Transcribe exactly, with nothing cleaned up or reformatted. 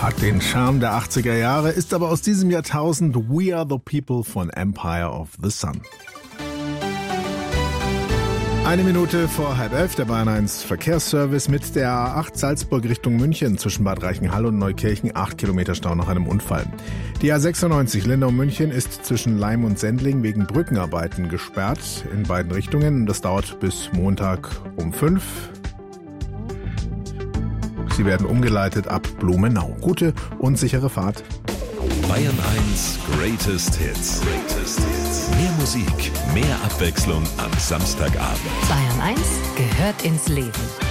Hat den Charme der achtziger Jahre, ist aber aus diesem Jahrtausend We Are the People von Empire of the Sun. Eine Minute vor halb elf, der Bayern eins Verkehrsservice mit der A acht Salzburg Richtung München zwischen Bad Reichenhall und Neukirchen, acht Kilometer Stau nach einem Unfall. Die A sechsundneunzig Lindau-München ist zwischen Laim und Sendling wegen Brückenarbeiten gesperrt in beiden Richtungen. Das dauert bis Montag um fünf. Sie werden umgeleitet ab Blumenau. Gute und sichere Fahrt. Bayern eins Greatest Hits. Greatest Hits. Mehr Musik, mehr Abwechslung am Samstagabend. Bayern eins gehört ins Leben.